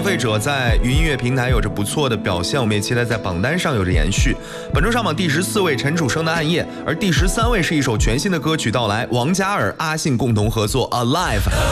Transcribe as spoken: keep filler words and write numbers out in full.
费者在云音乐平台有着不错的表现，我们也期待在榜单上有着延续。本周上榜第十四位陈楚生的《暗夜》，而第十三位是一首全新的歌曲到来，王嘉尔、阿信共同合作《Alive》。